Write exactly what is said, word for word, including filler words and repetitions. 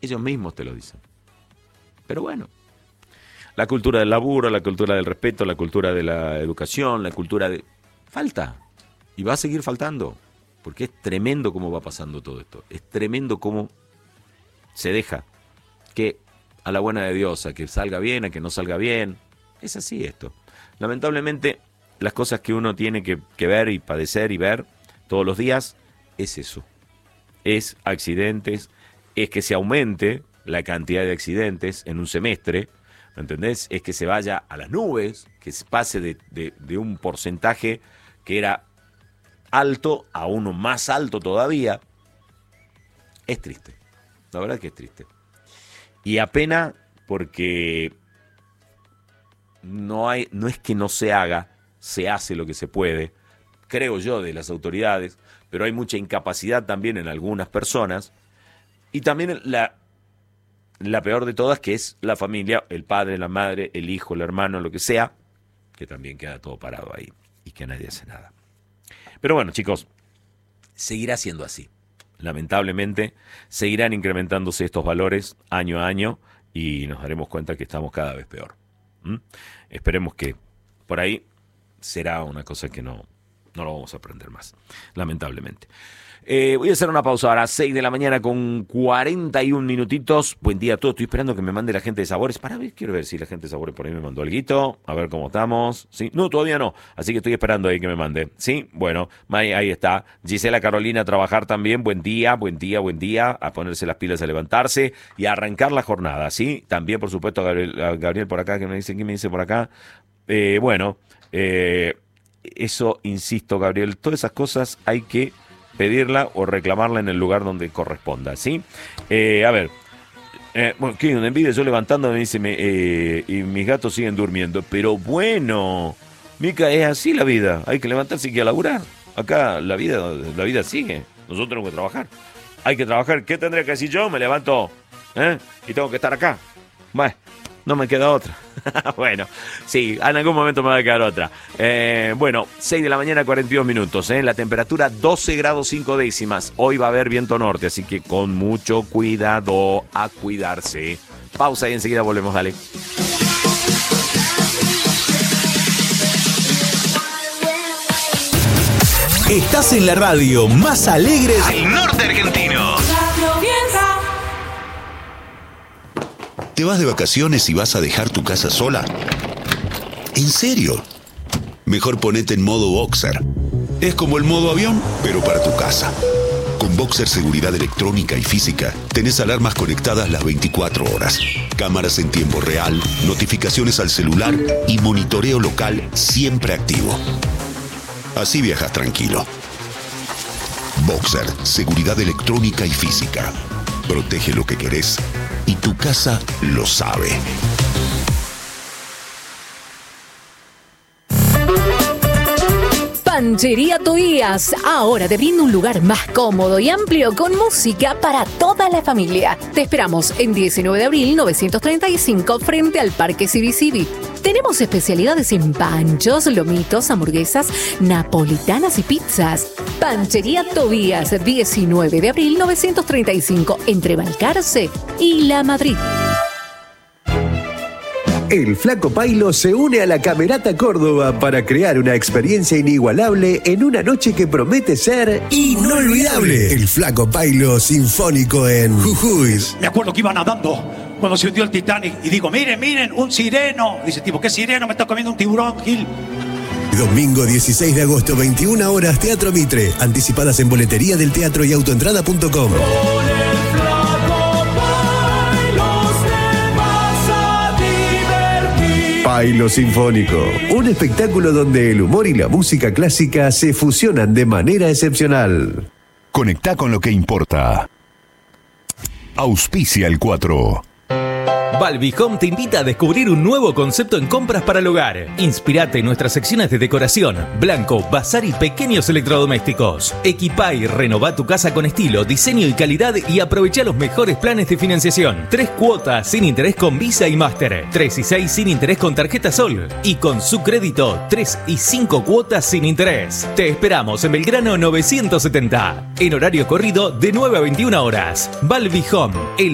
Ellos mismos te lo dicen. Pero bueno, la cultura del laburo, la cultura del respeto, la cultura de la educación, la cultura de... Falta. Y va a seguir faltando. Porque es tremendo cómo va pasando todo esto. Es tremendo cómo se deja que a la buena de Dios, a que salga bien, a que no salga bien. Es así esto. Lamentablemente, las cosas que uno tiene que, que ver y padecer y ver todos los días, es eso. Es accidentes, es que se aumente la cantidad de accidentes en un semestre, ¿me entendés? Es que se vaya a las nubes, que se pase de, de, de un porcentaje que era alto a uno más alto todavía. Es triste, la verdad que es triste. Y apena porque no hay, no es que no se haga, se hace lo que se puede, creo yo, de las autoridades, pero hay mucha incapacidad también en algunas personas, y también la, la peor de todas, que es la familia, el padre, la madre, el hijo, el hermano, lo que sea, que también queda todo parado ahí, y que nadie hace nada. Pero bueno, chicos, seguirá siendo así. Lamentablemente, seguirán incrementándose estos valores año a año, y nos daremos cuenta que estamos cada vez peor. ¿Mm? Esperemos que por ahí será una cosa que no, no lo vamos a aprender más, lamentablemente. Eh, voy a hacer una pausa ahora, seis de la mañana con cuarenta y un minutitos. Buen día a todos, estoy esperando que me mande la gente de Sabores. Para ver, quiero ver si la gente de Sabores por ahí me mandó alguito, a ver cómo estamos. ¿Sí? No, todavía no, así que estoy esperando ahí que me mande. Sí, bueno, ahí, ahí está. Gisela Carolina a trabajar también, buen día, buen día, buen día, a ponerse las pilas, a levantarse y a arrancar la jornada, ¿sí? También, por supuesto, a Gabriel, a Gabriel por acá, que me dice, ¿qué me dice por acá? Eh, bueno, eh, eso, insisto, Gabriel, todas esas cosas hay que pedirla o reclamarla en el lugar donde corresponda, ¿sí? Eh, a ver, eh, bueno, ¿qué? Una envidia, yo levantándome me dice, me, eh, y mis gatos siguen durmiendo, pero bueno, Mica, es así la vida, hay que levantarse y hay que laburar, acá la vida, la vida sigue, nosotros tenemos que trabajar, hay que trabajar, ¿qué tendría que decir yo? Me levanto, ¿eh? Y tengo que estar acá, bueno, no me queda otra. Bueno, sí, en algún momento me va a quedar otra. Eh, bueno, seis de la mañana, cuarenta y dos minutos. ¿eh? La temperatura doce grados cinco décimas. Hoy va a haber viento norte, así que con mucho cuidado, a cuidarse. Pausa y enseguida volvemos, dale. Estás en la radio más alegre del norte argentino. ¿Te vas de vacaciones y vas a dejar tu casa sola? ¿En serio? Mejor ponete en modo Boxer. Es como el modo avión, pero para tu casa. Con Boxer Seguridad Electrónica y Física, tenés alarmas conectadas las veinticuatro horas, cámaras en tiempo real, notificaciones al celular y monitoreo local siempre activo. Así viajas tranquilo. Boxer Seguridad Electrónica y Física. Protege lo que querés y tu casa lo sabe. Panchería Tobías, ahora te brinda un lugar más cómodo y amplio con música para toda la familia. Te esperamos en diecinueve de abril novecientos treinta y cinco frente al Parque Civi Civi. Tenemos especialidades en panchos, lomitos, hamburguesas, napolitanas y pizzas. Panchería Tobías, diecinueve de abril novecientos treinta y cinco entre Balcarce y La Madrid. El Flaco Pailo se une a la Camerata Córdoba para crear una experiencia inigualable en una noche que promete ser inolvidable. El Flaco Pailo Sinfónico en Jujuy. Me acuerdo que iba nadando cuando se hundió el Titanic y digo, miren, miren, un sireno. Dice tipo, ¿qué sireno? Me está comiendo un tiburón, Gil. Domingo dieciséis de agosto, veintiuna horas, Teatro Mitre. Anticipadas en boletería del teatro y autoentrada punto com. Pailo Sinfónico, un espectáculo donde el humor y la música clásica se fusionan de manera excepcional. Conectá con lo que importa. Auspicia el cuatro. Valvihome te invita a descubrir un nuevo concepto en compras para el hogar. Inspirate en nuestras secciones de decoración, blanco, bazar y pequeños electrodomésticos. Equipá y renová tu casa con estilo, diseño y calidad y aprovecha los mejores planes de financiación. Tres cuotas sin interés con Visa y Master. Tres y seis sin interés con tarjeta Sol. Y con su crédito, tres y cinco cuotas sin interés. Te esperamos en Belgrano novecientos setenta. En horario corrido de nueve a veintiuna horas. Valvihome, el